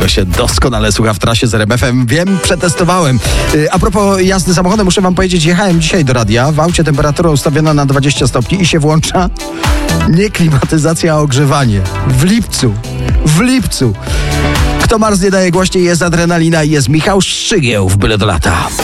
tego się doskonale słucha w trasie z RMF-em. Wiem, przetestowałem. A propos jazdy samochodem, muszę wam powiedzieć, jechałem dzisiaj do radia. W aucie temperatura ustawiona na 20 stopni i się włącza nie klimatyzacja, a ogrzewanie. W lipcu. Kto marznie daje głośniej, jest adrenalina i jest Michał Szczygieł w Byle do lata.